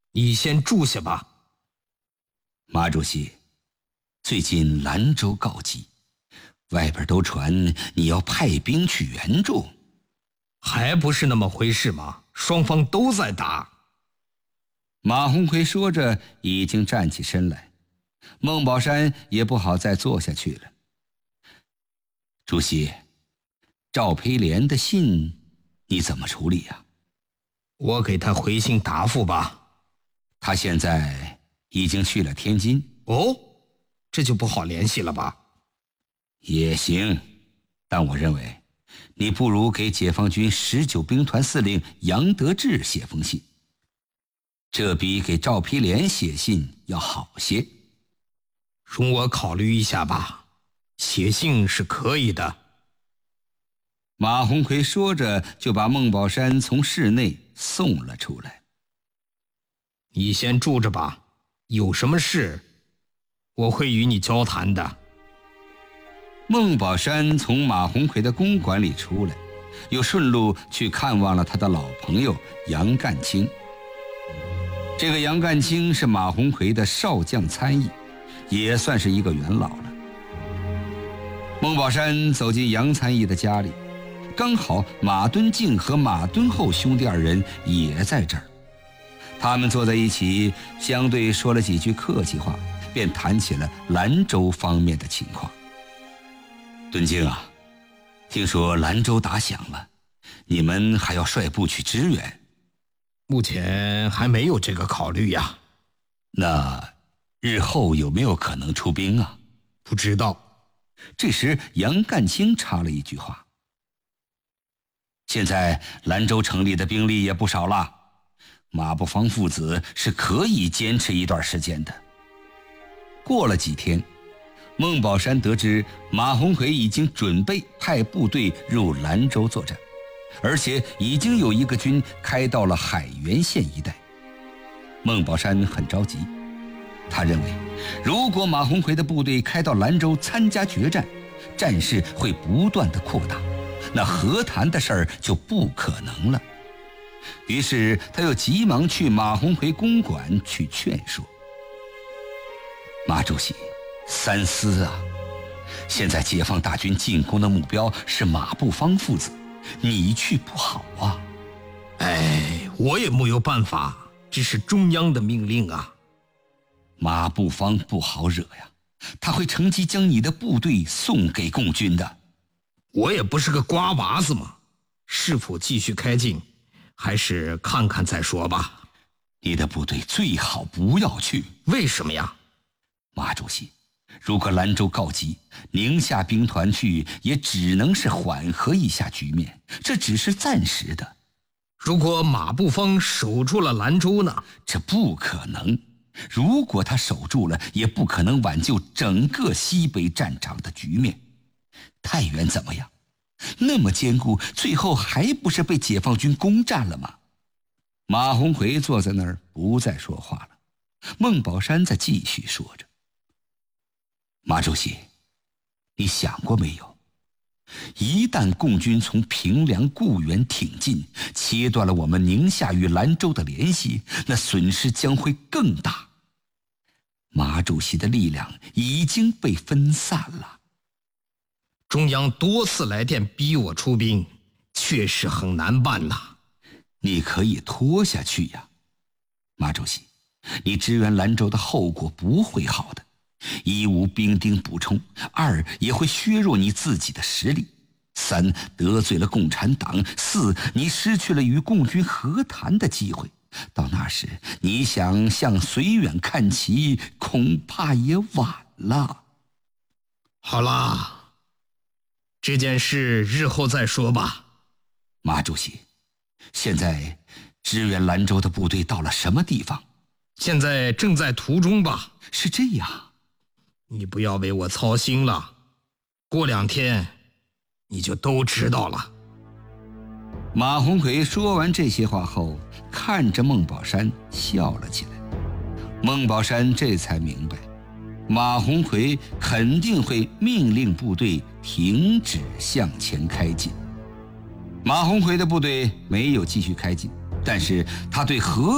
你先住下吧。 马主席，最近兰州告急，外边都传你要派兵去援助。 还不是那么回事吗？双方都在打。 马鸿逵说着已经站起身来，孟宝山也不好再坐下去了。主席，赵培莲的信你怎么处理呀？ 我给他回信答复吧。 他现在已经去了天津。 哦，这就不好联系了吧？ 也行，但我认为你不如给解放军19兵团司令杨得志写封信，这比给赵丕莲写信要好些。 容我考虑一下吧，写信是可以的。 马鸿逵说着就把孟宝山从室内送了出来。 你先住着吧，有什么事我会与你交谈的。 孟宝山从马鸿逵的公馆里出来，又顺路去看望了他的老朋友杨干清。这个杨干清是马鸿逵的少将参议，也算是一个元老了。孟宝山走进杨参议的家里，刚好马敦敬和马敦厚兄弟二人也在这儿。他们坐在一起，相对说了几句客气话，便谈起了兰州方面的情况。敦敬啊，听说兰州打响了，你们还要率部去支援？ 目前还没有这个考虑呀。 那日后有没有可能出兵啊？ 不知道。 这时杨干清插了一句话：现在兰州城里的兵力也不少了，马步芳父子是可以坚持一段时间的。过了几天，孟宝山得知马鸿逵已经准备派部队入兰州作战，而且已经有一个军开到了海原县一带。孟宝山很着急，他认为如果马鸿逵的部队开到兰州参加决战，战事会不断的扩大，那和谈的事儿就不可能了。于是他又急忙去马鸿逵公馆去劝说。马主席，三思啊！现在解放大军进攻的目标是马步芳父子，你去不好啊。 哎，我也没有办法，这是中央的命令啊。 马步芳不好惹呀，他会乘机将你的部队送给共军的。 我也不是个瓜娃子嘛，是否继续开进，还是看看再说吧。 你的部队最好不要去。 为什么呀？ 马主席，如果兰州告急，宁夏兵团去也只能是缓和一下局面，这只是暂时的。 如果马步芳守住了兰州呢？ 这不可能。如果他守住了，也不可能挽救整个西北战场的局面。太原怎么样？那么坚固，最后还不是被解放军攻占了吗？马鸿逵坐在那儿不再说话了。孟宝山在继续说着：马主席，你想过没有，一旦共军从平凉固原挺进，切断了我们宁夏与兰州的联系，那损失将会更大。马主席的力量已经被分散了。 中央多次来电逼我出兵，确实很难办呐。 你可以拖下去呀。马主席，你支援兰州的后果不会好的。一无兵丁补充，二也会削弱你自己的实力，三得罪了共产党，四你失去了与共军和谈的机会。到那时你想向绥远看齐，恐怕也晚了。 好啦，这件事日后再说吧。 马主席，现在支援兰州的部队到了什么地方？ 现在正在途中吧。 是这样。 你不要为我操心了，过2天你就都知道了。 马鸿逵说完这些话后，看着孟宝山笑了起来。孟宝山这才明白，马鸿逵肯定会命令部队停止向前开进。马鸿逵的部队没有继续开进，但是他对和